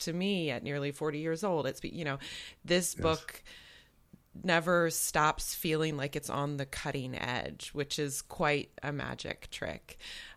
to me at nearly 40 years old. It's, this Yes. book never stops feeling like it's on the cutting edge, which is quite a magic trick.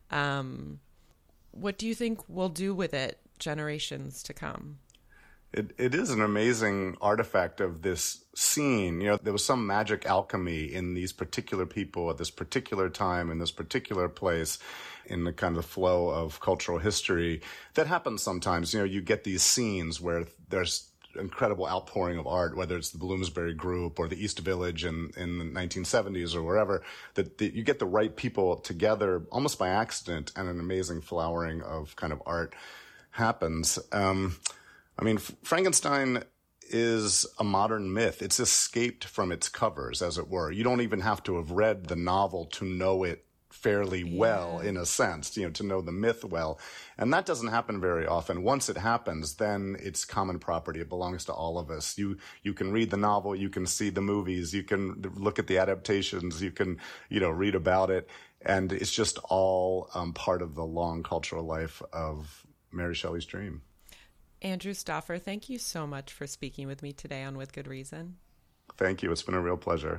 What do you think we'll do with it generations to come? It is an amazing artifact of this scene. There was some magic alchemy in these particular people at this particular time in this particular place in the kind of flow of cultural history that happens sometimes. You get these scenes where there's incredible outpouring of art, whether it's the Bloomsbury Group or the East Village in the 1970s or wherever, that you get the right people together almost by accident, and an amazing flowering of kind of art happens. Frankenstein is a modern myth. It's escaped from its covers, as it were. You don't even have to have read the novel to know it fairly well, in a sense, to know the myth well. And that doesn't happen very often. Once it happens, then it's common property. It belongs to all of us. You can read the novel, you can see the movies, you can look at the adaptations, you can, read about it. And it's just all part of the long cultural life of Mary Shelley's dream. Andrew Stauffer, thank you so much for speaking with me today on With Good Reason. Thank you. It's been a real pleasure.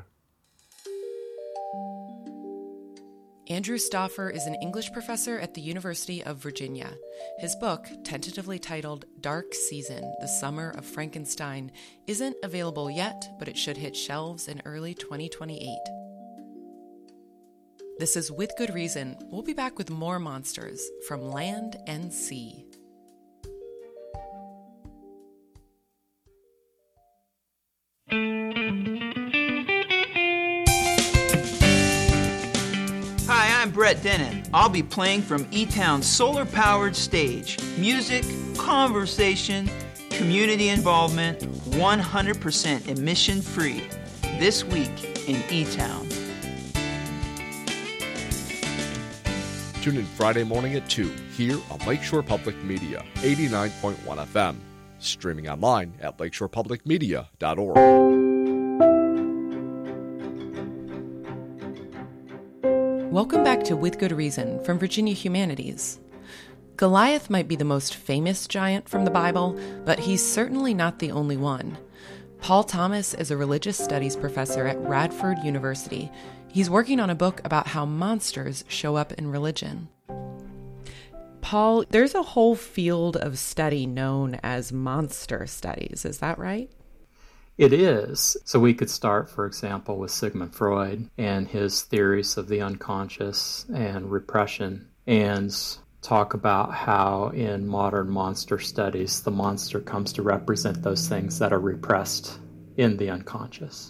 Andrew Stauffer is an English professor at the University of Virginia. His book, tentatively titled Dark Season, The Summer of Frankenstein, isn't available yet, but it should hit shelves in early 2028. This is With Good Reason. We'll be back with more monsters from land and sea. I'm Brett Dennen. I'll be playing from E-Town's solar-powered stage. Music, conversation, community involvement, 100% emission-free. This week in E-Town. Tune in Friday morning at 2 here on Lakeshore Public Media, 89.1 FM. Streaming online at lakeshorepublicmedia.org. Welcome back to With Good Reason from Virginia Humanities. Goliath might be the most famous giant from the Bible, but he's certainly not the only one. Paul Thomas is a religious studies professor at Radford University. He's working on a book about how monsters show up in religion. Paul, there's a whole field of study known as monster studies. Is that right? It is. So we could start, for example, with Sigmund Freud and his theories of the unconscious and repression, and talk about how in modern monster studies, the monster comes to represent those things that are repressed in the unconscious.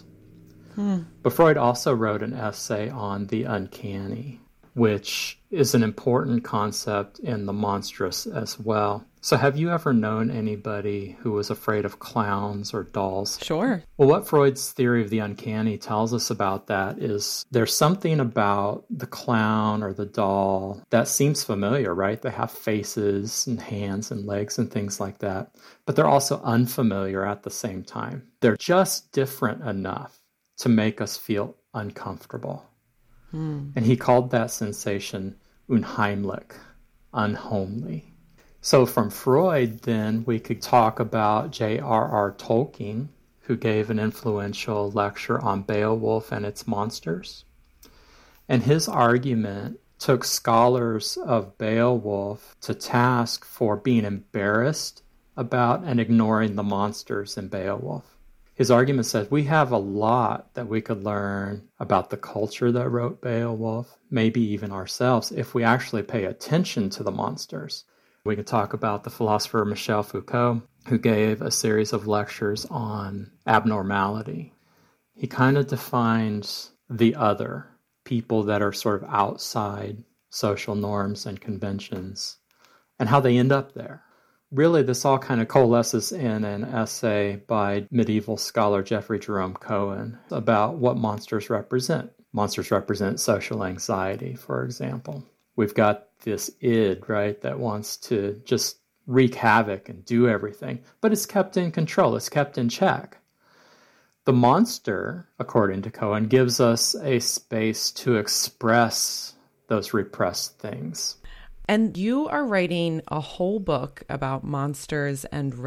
But Freud also wrote an essay on the uncanny, which is an important concept in the monstrous as well. So have you ever known anybody who was afraid of clowns or dolls? Sure. Well, what Freud's theory of the uncanny tells us about that is there's something about the clown or the doll that seems familiar, right? They have faces and hands and legs and things like that, but they're also unfamiliar at the same time. They're just different enough to make us feel uncomfortable. And he called that sensation unheimlich, unhomely. So from Freud, then, we could talk about J.R.R. Tolkien, who gave an influential lecture on Beowulf and its monsters. And his argument took scholars of Beowulf to task for being embarrassed about and ignoring the monsters in Beowulf. His argument says we have a lot that we could learn about the culture that wrote Beowulf, maybe even ourselves, if we actually pay attention to the monsters. We could talk about the philosopher Michel Foucault, who gave a series of lectures on abnormality. He kind of defines the other, people that are sort of outside social norms and conventions, and how they end up there. Really, this all kind of coalesces in an essay by medieval scholar Jeffrey Jerome Cohen about what monsters represent. Monsters represent social anxiety, for example. We've got this id, right, that wants to just wreak havoc and do everything, but it's kept in control, it's kept in check. The monster, according to Cohen, gives us a space to express those repressed things. And you are writing a whole book about monsters and